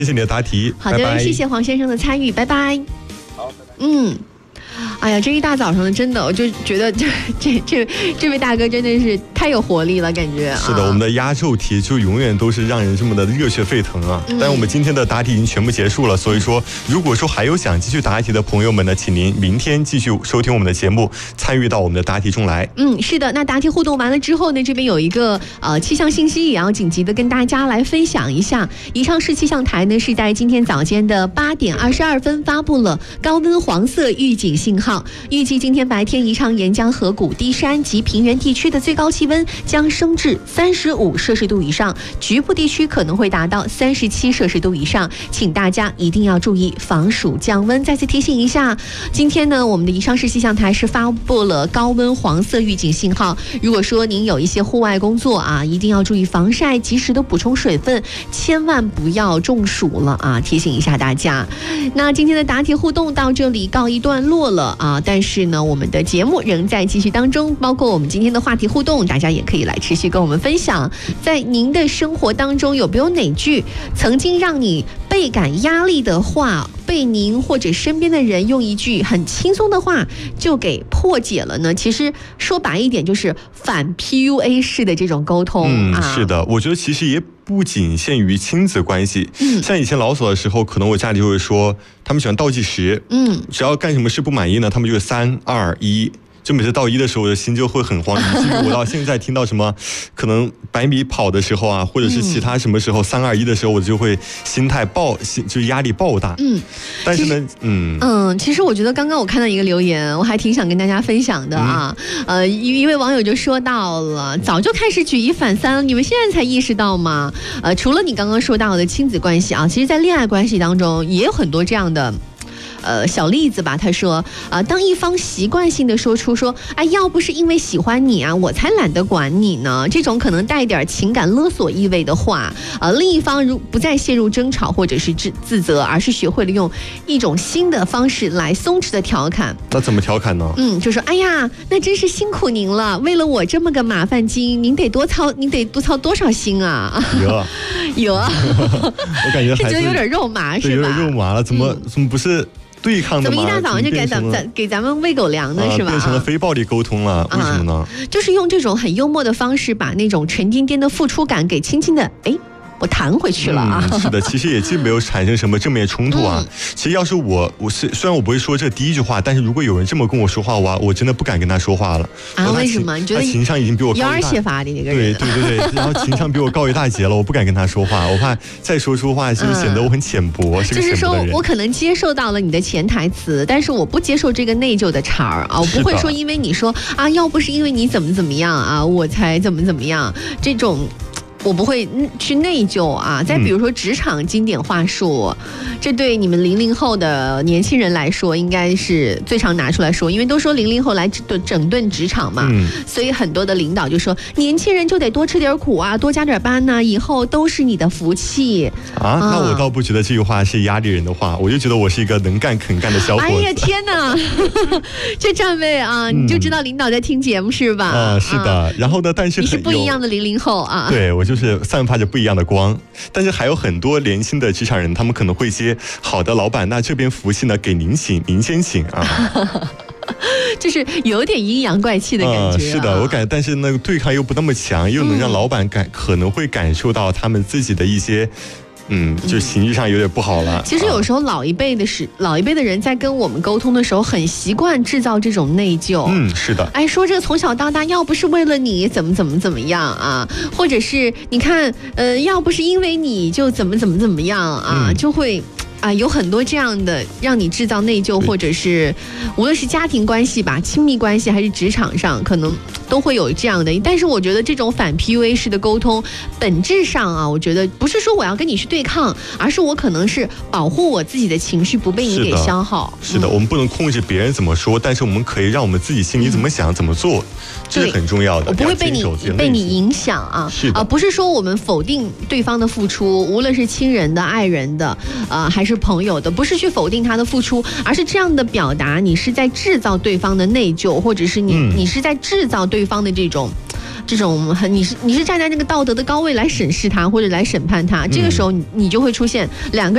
谢谢你的答题。 好的，拜拜，谢谢黄先生的参与，拜拜。 好，拜拜。 哎呀，这一大早上的，真的，我就觉得这位大哥真的是太有活力了，感觉。 是的，我们的压轴题就永远都是让人这么的热血沸腾啊！但是我们今天的答题已经全部结束了，所以说，如果说还有想继续答题的朋友们呢，请您明天继续收听我们的节目，参与到我们的答题中来。 是的，那答题互动完了之后呢，这边有一个气象信息也要紧急的跟大家来分享一下。宜昌市气象台呢是在今天早间的8点22分发布了高温黄色预警信号，预计今天白天宜昌沿江河谷、低山及平原地区的最高气温将升至35摄氏度以上，局部地区可能会达到37摄氏度以上，请大家一定要注意防暑降温。再次提醒一下，今天呢，我们的宜昌市气象台是发布了高温黄色预警信号。如果说您有一些户外工作啊，一定要注意防晒，及时的补充水分，千万不要中暑了啊！提醒一下大家。那今天的答题互动到这里告一段落了啊，但是呢，我们的节目仍在继续当中，包括我们今天的话题互动，大家也可以来持续跟我们分享，在您的生活当中有没有哪句曾经让你倍感压力的话，被您或者身边的人用一句很轻松的话就给破解了呢？其实说白一点，就是反 PUA 式的这种沟通是的，我觉得其实也不仅限于亲子关系。像以前老早的时候，可能我家里就会说，他们喜欢倒计时。只要干什么事不满意呢，他们就3、2、1。就每次到1的时候，我的心就会很慌，以至于我到现在听到什么可能100米跑的时候啊，或者是其他什么时候3、2、1的时候，我就会心态就压力爆大。但是呢， 其实我觉得刚刚我看到一个留言，我还挺想跟大家分享的啊。一位网友就说到了，早就开始举一反三，你们现在才意识到吗？除了你刚刚说到的亲子关系啊，其实在恋爱关系当中也有很多这样的小例子吧。他说当一方习惯性的说出哎，要不是因为喜欢你啊，我才懒得管你呢，这种可能带点情感勒索意味的话，另一方如不再陷入争吵或者是自责，而是学会了用一种新的方式来松弛的调侃。 那怎么调侃呢？ 就说哎呀，那真是辛苦您了，为了我这么个麻烦精，您得多操多少心啊？有我感觉还是觉得有点肉麻，是吧？ 有点肉麻了，怎么不是对抗的吗？ 怎么一大早上就给咱们喂狗粮呢？是吧？ 变成了非暴力沟通了，为什么呢？ 就是用这种很幽默的方式，把那种沉甸甸的付出感给轻轻的我弹回去了啊！ 是的，其实也既没有产生什么正面冲突啊。其实要是我虽然我不会说这第一句话，但是如果有人这么跟我说话，我真的不敢跟他说话了啊！为什么？你觉得他情商已经比我高一大泄乏的那个人？ 对，然后情商比我高一大截了，我不敢跟他说话，我怕再说出话是不是显得我很浅薄？ 就是说我可能接受到了你的潜台词，但是我不接受这个内疚的茬儿啊！我不会说因为你说啊，要不是因为你怎么样啊，我才怎么样这种。我不会去内疚啊。再比如说职场经典话术，这对你们00后的年轻人来说应该是最常拿出来说，因为都说00后来整顿职场嘛，所以很多的领导就说年轻人就得多吃点苦啊，多加点班呢，以后都是你的福气啊。那我倒不觉得这句话是压力人的话，我就觉得我是一个能干肯干的小伙子。 哎呀天哪，这站位啊，你就知道领导在听节目是吧？ 是的。然后呢，但是你是不一样的00后啊。 对，我就是散发着不一样的光。但是还有很多年轻的职场人，他们可能会接好的老板，那这边福气呢给您请，您先请啊。 就是有点阴阳怪气的感觉是的，我感觉，但是那个对抗又不那么强，又能让老板可能会感受到他们自己的一些就情绪上有点不好了。 其实有时候老一辈的人在跟我们沟通的时候，很习惯制造这种内疚。 是的。 哎，说这个从小到大，要不是为了你怎么样啊，或者是你看，要不是因为你就怎么样啊，就会。有很多这样的让你制造内疚，或者是无论是家庭关系吧、亲密关系还是职场上，可能都会有这样的。但是我觉得这种反 PUA 式的沟通，本质上啊，我觉得不是说我要跟你去对抗，而是我可能是保护我自己的情绪不被你给消耗。 是的，我们不能控制别人怎么说，但是我们可以让我们自己心里怎么想、怎么做，这是很重要的。 我不会被你影响啊！不是说我们否定对方的付出，无论是亲人的、爱人的，还是朋友的，不是去否定他的付出，而是这样的表达，你是在制造对方的内疚，或者是你是在制造对方的这这种你是站在那个道德的高位来审视他或者来审判他，这个时候你就会出现两个